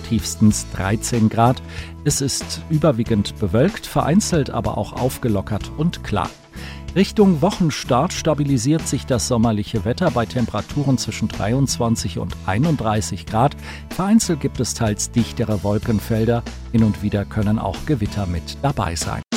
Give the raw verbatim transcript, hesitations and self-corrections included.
tiefstens dreizehn Grad. Es ist überwiegend bewölkt, vereinzelt aber auch aufgelockert und klar. Richtung Wochenstart stabilisiert sich das sommerliche Wetter bei Temperaturen zwischen dreiundzwanzig und einunddreißig Grad. Vereinzelt gibt es teils dichtere Wolkenfelder. Hin und wieder können auch Gewitter mit dabei sein.